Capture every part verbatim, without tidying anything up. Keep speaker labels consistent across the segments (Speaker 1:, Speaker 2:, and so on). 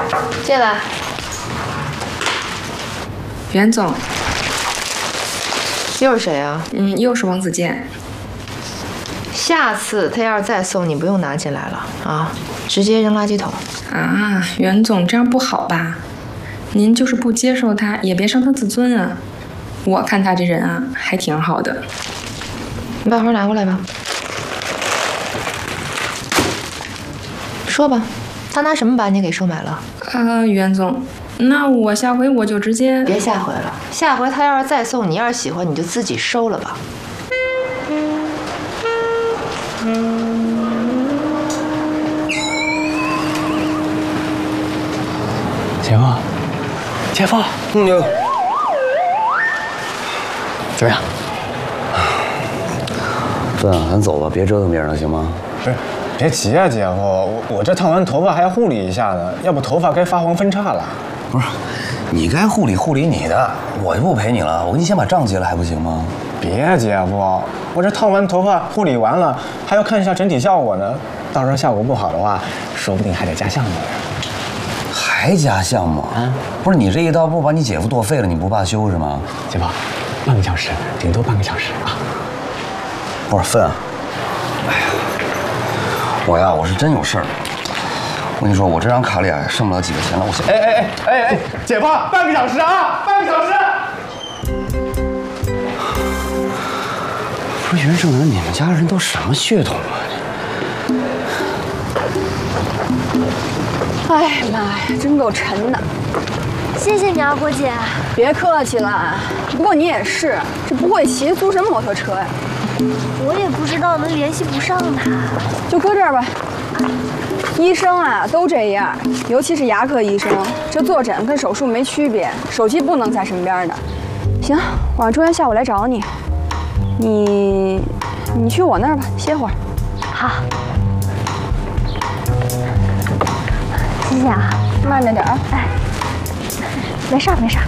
Speaker 1: 进来。
Speaker 2: 袁总。
Speaker 1: 又是谁啊？
Speaker 2: 嗯，又是王子健。
Speaker 1: 下次他要是再送，你不用拿进来了啊，直接扔垃圾桶。
Speaker 2: 啊，袁总这样不好吧？您就是不接受他，也别伤他自尊啊。我看他这人啊，还挺好的。
Speaker 1: 你把花拿过来吧。说吧，他拿什么把你给收买了？
Speaker 2: 啊，袁总，那我下回我就直接……
Speaker 1: 别下回了，下回他要是再送，你要是喜欢，你就自己收了吧。
Speaker 3: 姐夫，姐夫，
Speaker 4: 嗯哟，
Speaker 3: 怎么样？
Speaker 4: 笨，咱走吧，别折腾别人了，行吗？
Speaker 3: 不是，别急啊，姐夫，我我这烫完头发还要护理一下呢，要不头发该发黄分叉了。
Speaker 4: 不是，你该护理护理你的，我就不陪你了。我给你先把账结了，还不行吗？
Speaker 3: 别，姐夫，我这烫完头发护理完了，还要看一下整体效果呢。到时候效果不好的话，说不定还得加项目。
Speaker 4: 还加项目啊？不是你这一刀不把你姐夫剁废了，你不怕羞是吗？
Speaker 3: 姐夫，半个小时，顶多半个小时啊。
Speaker 4: 不是分啊！哎呀，我呀，我是真有事儿。我跟你说，我这张卡里啊，剩不了几个钱了。我想，
Speaker 3: 哎哎哎哎哎，姐夫，半个小时啊，半个小时。
Speaker 4: 不是袁胜男，你们家人都什么血统啊？
Speaker 5: 哎呀妈呀，真够沉的！
Speaker 6: 谢谢你啊，郭姐。
Speaker 5: 别客气了。不过你也是，这不会骑，租什么摩托车呀？
Speaker 6: 我也不知道能联系不上他。
Speaker 5: 就搁这儿吧。医生啊，都这样，尤其是牙科医生，这坐诊跟手术没区别，手机不能在身边的。行，我周元下午来找你。你，你去我那儿吧，歇会儿。
Speaker 6: 好。谢谢啊，
Speaker 5: 慢着点啊。
Speaker 6: 哎，没事儿没事儿。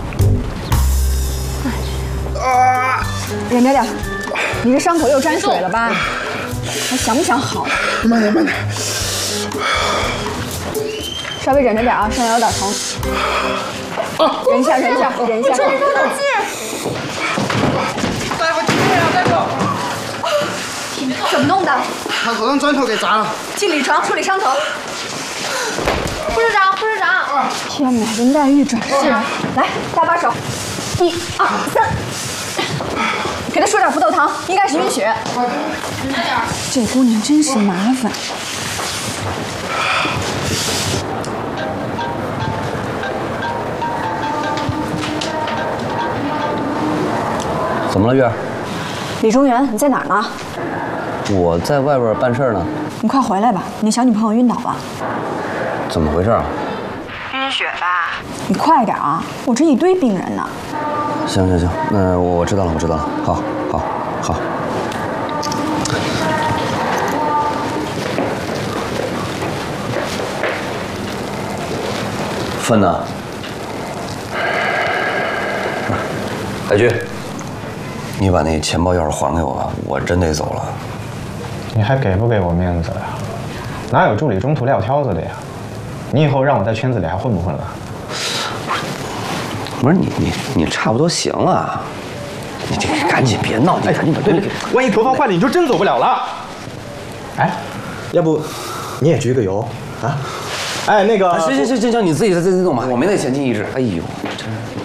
Speaker 5: 啊！忍着点，你这伤口又沾水了吧？还想不想好？
Speaker 3: 慢点慢点。
Speaker 5: 稍微忍着点啊，身上有点疼。啊！忍一下，忍一下，忍一下。
Speaker 6: 这不能进。
Speaker 7: 大夫，救命啊！大夫！
Speaker 5: 怎么弄的？
Speaker 7: 他头上砖头给砸了。
Speaker 5: 进理床处理伤口。
Speaker 6: 护士长，护士长！
Speaker 5: 天哪，林黛玉转世！来，搭把手，一、二、三，给她输点葡萄糖，应该是晕血。这姑娘真是麻烦。
Speaker 4: 怎么了，月儿？
Speaker 5: 李中原，你在哪儿呢？
Speaker 4: 我在外边办事呢。
Speaker 5: 你快回来吧，你小女朋友晕倒了。
Speaker 4: 怎么回事啊？
Speaker 5: 晕血吧。你快点啊，我这一堆病人呢。
Speaker 4: 行行行，那我我知道了，我知道了。好，好，好。芬呢？海军，你把那钱包钥匙还给我吧，我真得走了。
Speaker 3: 你还给不给我面子呀？哪有助理中途撂挑子的呀？你以后让我在圈子里还混不混了？
Speaker 4: 不是你你你差不多行了，你这赶紧别闹，你赶紧把东西给。
Speaker 7: 万一头发坏了，你就真走不了了。哎，要不你也焗个油啊？哎，那个，
Speaker 4: 行行行行行，你自己自己弄吧，我没那闲情逸致。哎呦，真是。